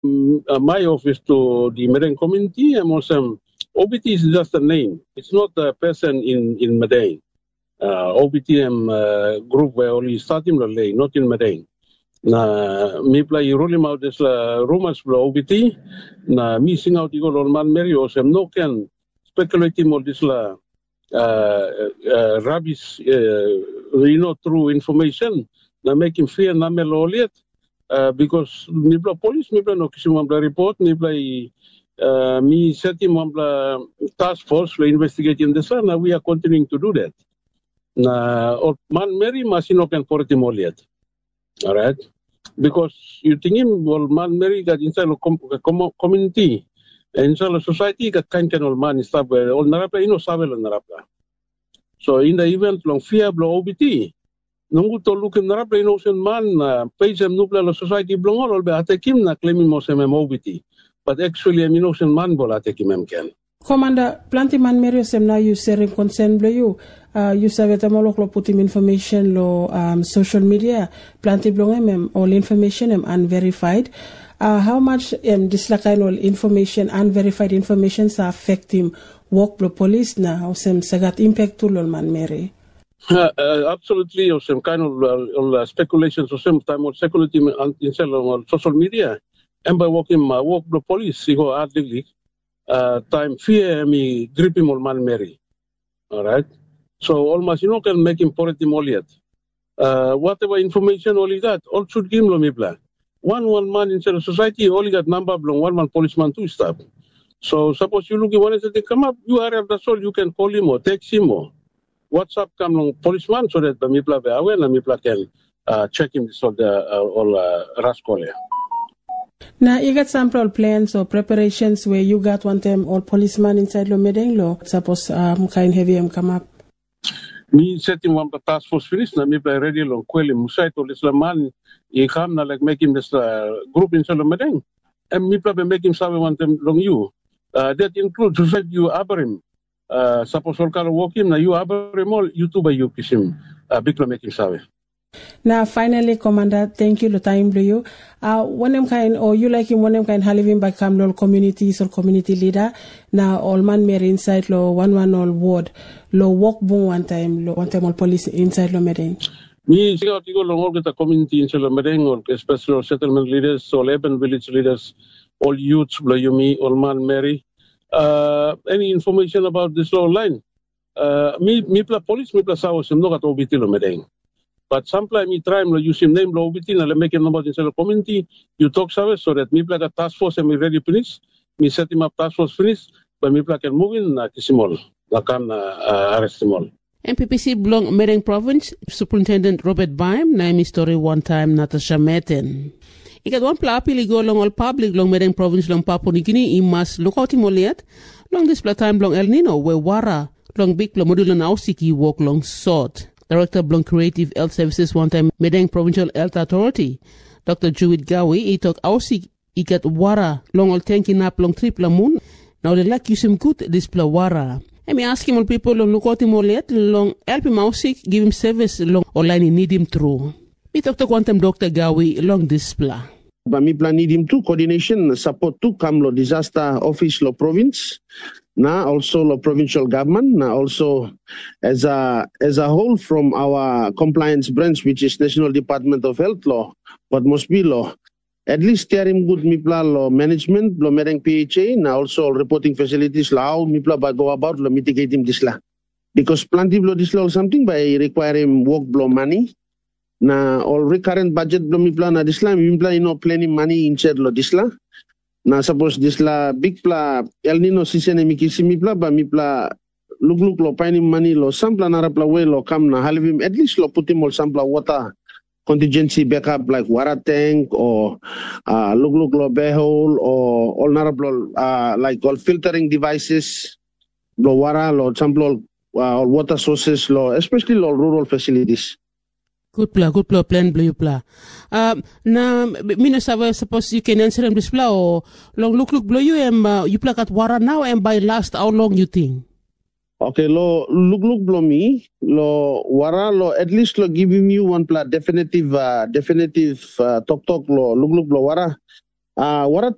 my office to the Medellin community, and also OBT is just a name. It's not a person in Medellin. OBTM group where only starting lay, not in Medellin. Na mi play rolling out this rumors for OBT. Na missing out the on man Mary or some no can speculating on this rubbish, through information. Na making fear na meloliet. Because nibla police nibla no kisimambla report nibla mi setting mambla task force for investigating this one. We are continuing to do that. Na man Mary masino can for it moliet. All right, because you think him well man Mary got inside the community, inside the society got kind of man stuff where all narapla savel narapla. So in the event long fear blow OBT. Nungu to look in narapla innocent man page them nubla la society blong all be atekim na claiming mo se OBT. But actually an innocent man bol atekim can. Commander, planti man Mary sem na you sharing concern blow you. You savete molok lo put him information lo social media planti blong all information unverified. How much this kind of information unverified information affect him work the police now sem sagat impact to lo man Mary. Absolutely, or some kind of speculations or some time of speculative in social media. And by work the police, he go hardly time fear me grip him on man Mary. All right. So almost can make him for him all yet. Whatever information all he got, all should give him mibla. One man inside the society only got number belong one policeman to stop. So suppose you look at one they come up, you are that's all you can call him or text him or WhatsApp come long policeman so that the mipla be aware and mipla can check him this all rascal. Now you got sample plans or preparations where you got one time all policeman inside lo Medellin lo suppose kind heavy come up. Me setting one task force finish na mipla ready long kweli musai to this man he come na like making this group inside lo Medellin and mipla be making sabe one time long you. That includes to set you abrim. Suppose all kind of walk him na you abrim all YouTube you kisim bikla making sabe. Now finally, Commander, thank you the time blue you. One kind or you like him one kind haliving by Camlol communities or community leader. Now all man Mary inside lo one all ward lo walk boom one time all police inside lo Medellin. Me see out you go long get the community inside lo Medellin or especially settlement leaders, all urban village leaders, all youths blow you me, all man Mary. Any information about this law line? Me pla police me pla saw some no got OBT lo Medellin. But sometimes me try to use him name OBT and make him number inside the community. You talk service so that me play a task force and me ready finish. Me set him up task force finish, but me play can move in na kisimol. Na can arrest him all. MPPC belong Medellin Province, Superintendent Robert Baim, na mi story one time Natasha Meten. Ikat one pla apili go long all public long Medellin Province long Papua New Guinea imas lookout imoliat long this pla time long El Nino we wara long big pla modula na ausiki walk long sort. Director Blong Creative Health Services one time Medellin Provincial Health Authority. Dr. Jewit Gawi, he talk ausik ikat wara long all tanki nap long trip la moon. Now the like use him good this pla wara. And me ask him all people long look out him all yet long help him ausik give him service long online need him through. Me talk to quantum Dr. Gawi long this pla. But me plan need him to coordination support to come lo disaster office lo province. Na also the provincial government, na also as a whole from our compliance branch, which is National Department of Health Law, but must be law. At least steering good mipla law management, law mereng PHA, na also reporting facilities law mipla ba go about law mitigating this law. Because plenty blow this law something by requiring work blow money. Na all recurrent budget blow mipla na this law, mipla plenty money inside law this law. Na suppose this la big pla El Nino season e mikisi mi pla ba mi pla look lo paini money lo sampla narapla we lo kam na halivim at least lo putim all sampla water contingency backup like water tank or look lo behole or all narapla like all filtering devices lo water lo sampla all water sources lo especially lo rural facilities. Good plan, blue pla. Na, mina suppose you can answer him this pla or long look blue you you pla kat wara now and by last how long you think? Okay, lo look blow me lo wara lo at least lo giving you one pla definitive talk lo look blow wara. Wara